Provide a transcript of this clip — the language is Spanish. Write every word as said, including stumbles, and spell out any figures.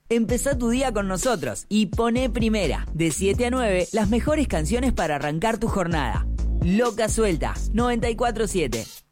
Empezá tu día con nosotros y poné Primera, de siete a nueve, las mejores canciones para arrancar tu jornada. Loca Suelta, noventa y cuatro siete.